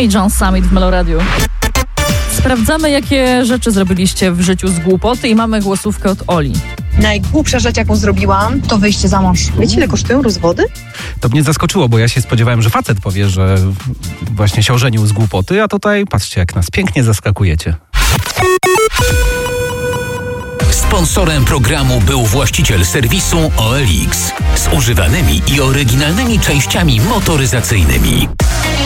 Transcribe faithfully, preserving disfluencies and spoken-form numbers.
i John Summit w Meloradiu. Sprawdzamy, jakie rzeczy zrobiliście w życiu z głupoty i mamy głosówkę od Oli. Najgłupsza rzecz, jaką zrobiłam, to wyjście za mąż. Wiecie, ile kosztują rozwody? To mnie zaskoczyło, bo ja się spodziewałem, że facet powie, że właśnie się ożenił z głupoty, a tutaj patrzcie, jak nas pięknie zaskakujecie. Sponsorem programu był właściciel serwisu O L X z używanymi i oryginalnymi częściami motoryzacyjnymi.